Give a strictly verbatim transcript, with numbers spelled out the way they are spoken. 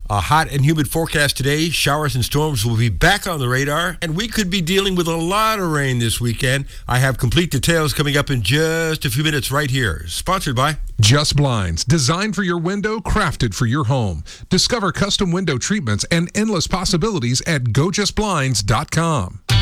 A hot and humid forecast today. Showers and storms will be back on the radar, and we could be dealing with a lot of rain this weekend. I have complete details coming up in just a few minutes right here. Sponsored by Just Blinds, designed for your window, crafted for your home. Discover custom window treatments and endless possibilities at go just blinds dot com.